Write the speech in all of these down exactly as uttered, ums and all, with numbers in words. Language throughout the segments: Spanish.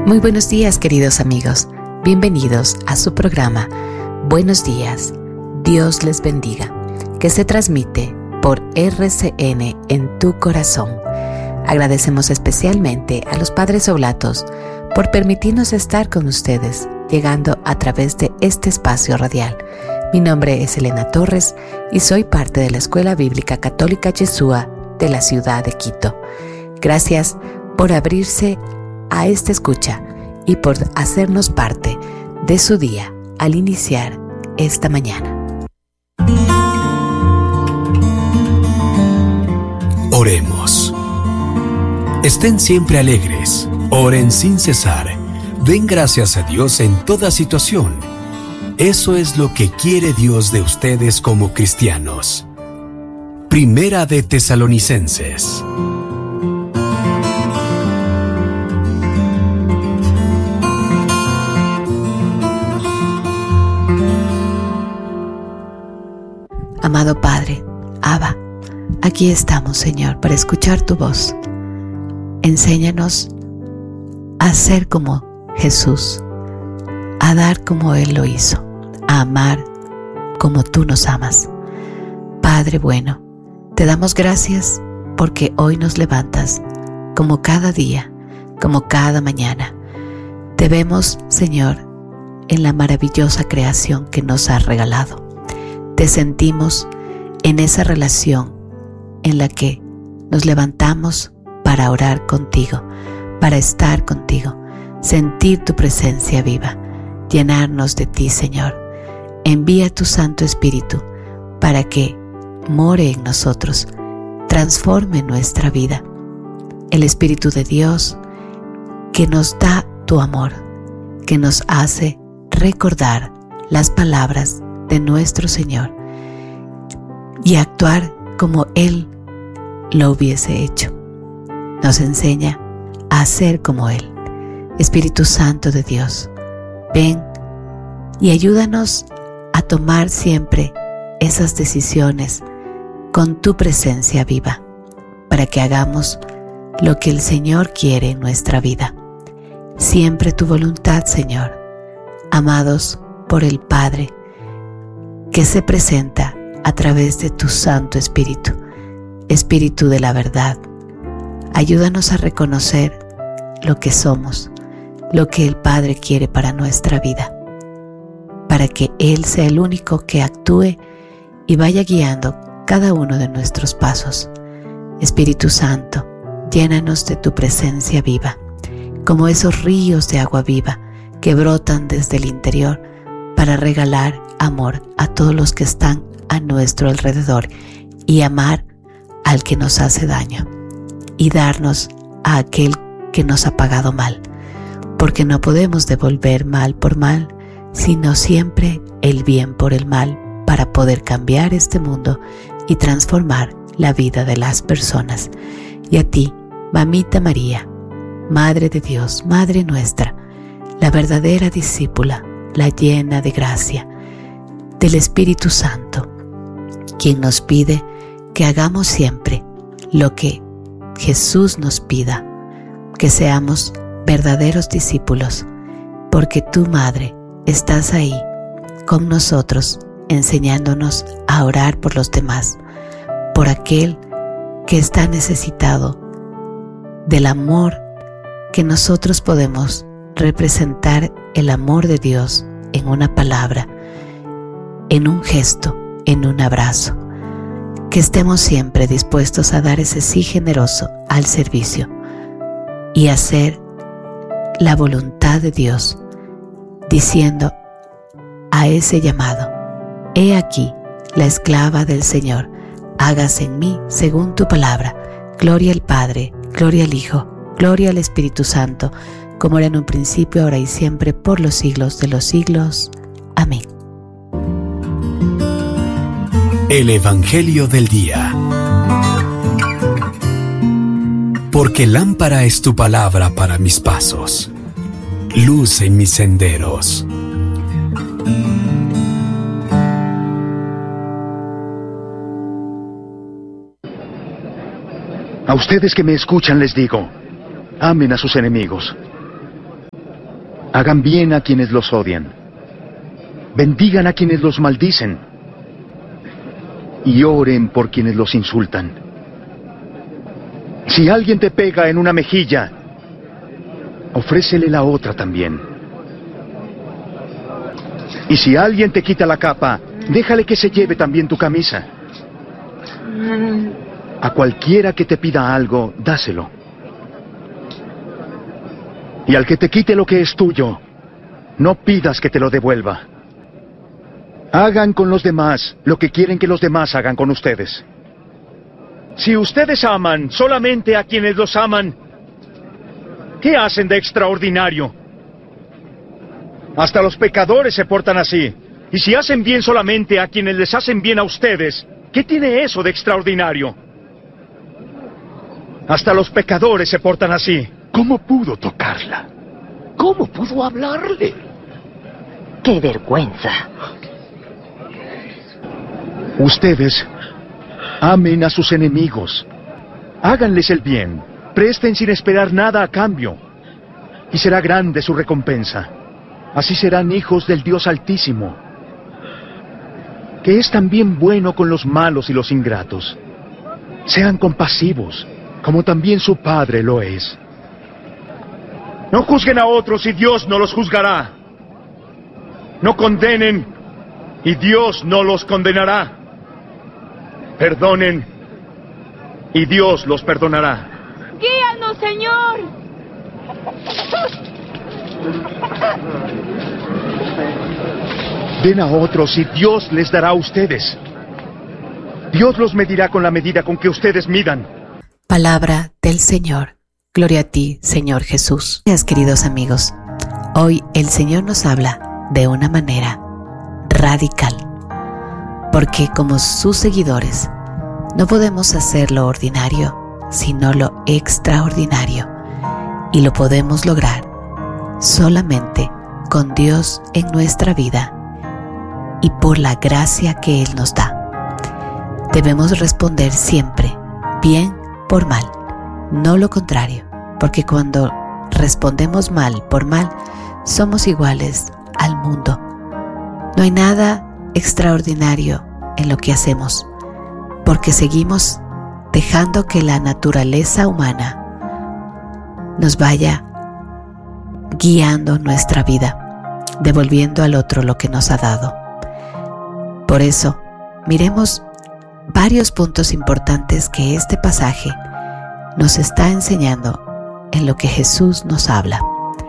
Muy buenos días, queridos amigos. Bienvenidos a su programa Buenos días, Dios les bendiga, que se transmite por R C N en tu corazón. Agradecemos especialmente a los Padres Oblatos por permitirnos estar con ustedes, llegando a través de este espacio radial. Mi nombre es Elena Torres y soy parte de la Escuela Bíblica Católica Yeshua de la ciudad de Quito. Gracias por abrirse a esta escucha y por hacernos parte de su día al iniciar esta mañana. Oremos. Estén siempre alegres, oren sin cesar, den gracias a Dios en toda situación. Eso es lo que quiere Dios de ustedes como cristianos. Primera de Tesalonicenses. Amado Padre, Abba, aquí estamos, Señor, para escuchar tu voz. Enséñanos a ser como Jesús, a dar como Él lo hizo, a amar como tú nos amas. Padre bueno, te damos gracias porque hoy nos levantas como cada día, como cada mañana. Te vemos, Señor, en la maravillosa creación que nos has regalado. Te sentimos en esa relación en la que nos levantamos para orar contigo, para estar contigo, sentir tu presencia viva, llenarnos de ti, Señor. Envía tu Santo Espíritu para que more en nosotros, transforme nuestra vida. El Espíritu de Dios que nos da tu amor, que nos hace recordar las palabras de nuestro Señor y actuar como Él lo hubiese hecho. Nos enseña a ser como Él. Espíritu Santo de Dios, ven y ayúdanos a tomar siempre esas decisiones con tu presencia viva, para que hagamos lo que el Señor quiere en nuestra vida. Siempre tu voluntad, Señor, amados por el Padre, que se presenta a través de tu Santo Espíritu, Espíritu de la verdad. Ayúdanos a reconocer lo que somos, lo que el Padre quiere para nuestra vida, para que Él sea el único que actúe y vaya guiando cada uno de nuestros pasos. Espíritu Santo, llénanos de tu presencia viva, como esos ríos de agua viva que brotan desde el interior para regalar amor a todos los que están a nuestro alrededor y amar al que nos hace daño y darnos a aquel que nos ha pagado mal, porque no podemos devolver mal por mal, sino siempre el bien por el mal, para poder cambiar este mundo y transformar la vida de las personas. Y a ti, Mamita María, Madre de Dios, Madre nuestra, la verdadera discípula, la llena de gracia, del Espíritu Santo, quien nos pide que hagamos siempre lo que Jesús nos pida, que seamos verdaderos discípulos, porque tú, Madre, estás ahí con nosotros, enseñándonos a orar por los demás, por aquel que está necesitado del amor, que nosotros podemos representar el amor de Dios en una palabra, en un gesto, en un abrazo. Que estemos siempre dispuestos a dar ese sí generoso al servicio y hacer la voluntad de Dios, diciendo a ese llamado: he aquí la esclava del Señor, hágase en mí según tu palabra. Gloria al Padre, gloria al Hijo, gloria al Espíritu Santo, como era en un principio, ahora y siempre, por los siglos de los siglos. Amén. El Evangelio del Día. Porque lámpara es tu palabra para mis pasos, luz en mis senderos. A ustedes que me escuchan les digo, amen a sus enemigos. Hagan bien a quienes los odian. Bendigan a quienes los maldicen. Y oren por quienes los insultan. Si alguien te pega en una mejilla, ofrécele la otra también. Y si alguien te quita la capa, déjale que se lleve también tu camisa. A cualquiera que te pida algo, dáselo. Y al que te quite lo que es tuyo, no pidas que te lo devuelva. Hagan con los demás lo que quieren que los demás hagan con ustedes. Si ustedes aman solamente a quienes los aman, ¿qué hacen de extraordinario? Hasta los pecadores se portan así. Y si hacen bien solamente a quienes les hacen bien a ustedes, ¿qué tiene eso de extraordinario? Hasta los pecadores se portan así. ¿Cómo pudo tocarla? ¿Cómo pudo hablarle? ¡Qué vergüenza! Ustedes amen a sus enemigos. Háganles el bien. Presten sin esperar nada a cambio. Y será grande su recompensa. Así serán hijos del Dios Altísimo, que es también bueno con los malos y los ingratos. Sean compasivos, como también su Padre lo es. No juzguen a otros y Dios no los juzgará. No condenen y Dios no los condenará. Perdonen y Dios los perdonará. ¡Guíanos, Señor! Den a otros y Dios les dará a ustedes. Dios los medirá con la medida con que ustedes midan. Palabra del Señor. Gloria a ti, Señor Jesús. Gracias, queridos amigos. Hoy el Señor nos habla de una manera radical, porque como sus seguidores no podemos hacer lo ordinario, sino lo extraordinario, y lo podemos lograr solamente con Dios en nuestra vida y por la gracia que Él nos da. Debemos responder siempre bien por mal, no lo contrario, porque cuando respondemos mal por mal, somos iguales al mundo. No hay nada extraordinario en lo que hacemos, porque seguimos dejando que la naturaleza humana nos vaya guiando nuestra vida, devolviendo al otro lo que nos ha dado. Por eso, miremos varios puntos importantes que este pasaje nos está enseñando en lo que Jesús nos habla.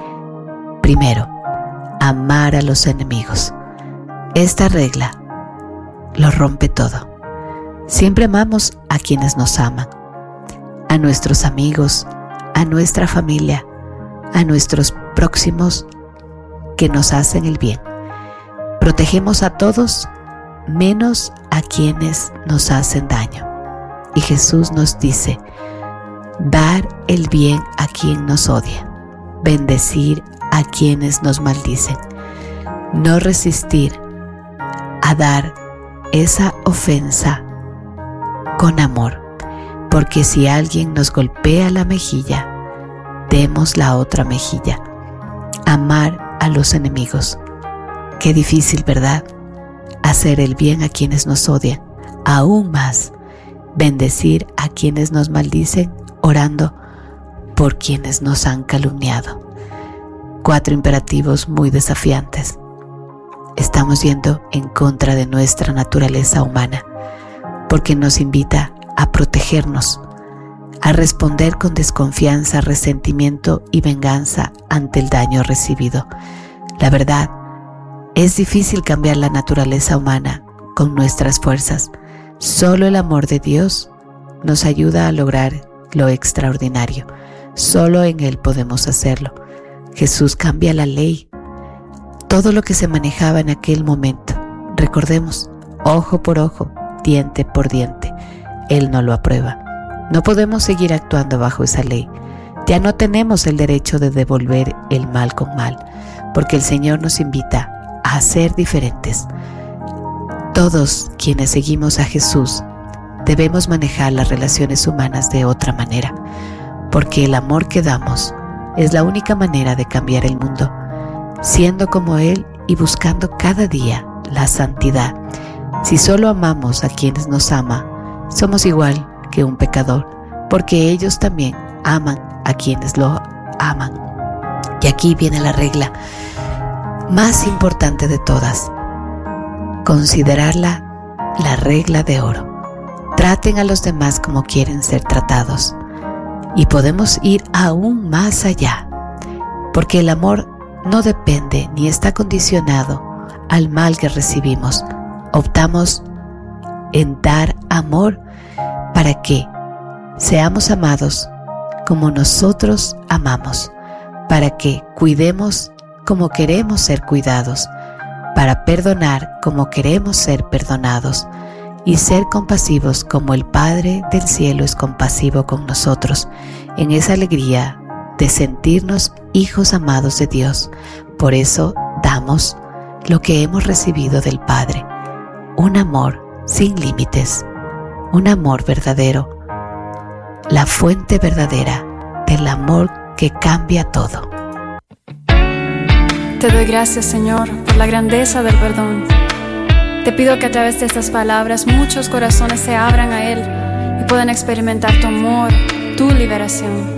Primero, amar a los enemigos. Esta regla lo rompe todo. Siempre amamos a quienes nos aman, a nuestros amigos, a nuestra familia, a nuestros próximos que nos hacen el bien. Protegemos a todos menos a quienes nos hacen daño. Y Jesús nos dice: dar el bien a quien nos odia, bendecir a quienes nos maldicen, no resistir a dar esa ofensa con amor, porque si alguien nos golpea la mejilla, demos la otra mejilla. Amar a los enemigos. Qué difícil, ¿verdad? Hacer el bien a quienes nos odian, aún más bendecir a quienes nos maldicen, orando por quienes nos han calumniado. Cuatro imperativos muy desafiantes. Estamos yendo en contra de nuestra naturaleza humana, porque nos invita a protegernos, a responder con desconfianza, resentimiento y venganza ante el daño recibido. La verdad, es difícil cambiar la naturaleza humana con nuestras fuerzas. Solo el amor de Dios nos ayuda a lograr lo extraordinario. Solo en Él podemos hacerlo. Jesús cambia la ley. Todo lo que se manejaba en aquel momento, recordemos, ojo por ojo, diente por diente. Él no lo aprueba. No podemos seguir actuando bajo esa ley. Ya no tenemos el derecho de devolver el mal con mal, porque el Señor nos invita a ser diferentes. Todos quienes seguimos a Jesús debemos manejar las relaciones humanas de otra manera, porque el amor que damos es la única manera de cambiar el mundo. siendo como Él y buscando cada día la santidad. Si solo amamos a quienes nos aman, somos igual que un pecador, porque ellos también aman a quienes lo aman. Y aquí viene la regla más importante de todas. Considerarla la regla de oro. Traten a los demás como quieren ser tratados. Y podemos ir aún más allá, porque el amor no depende ni está condicionado al mal que recibimos. Optamos en dar amor para que seamos amados como nosotros amamos, para que cuidemos como queremos ser cuidados, para perdonar como queremos ser perdonados y ser compasivos como el Padre del cielo es compasivo con nosotros, en esa alegría de sentirnos hijos amados de Dios. Por eso damos lo que hemos recibido del Padre, un amor sin límites, un amor verdadero, la fuente verdadera del amor que cambia todo. Te doy gracias, Señor, por la grandeza del perdón. Te pido que a través de estas palabras muchos corazones se abran a Él y puedan experimentar tu amor, tu liberación.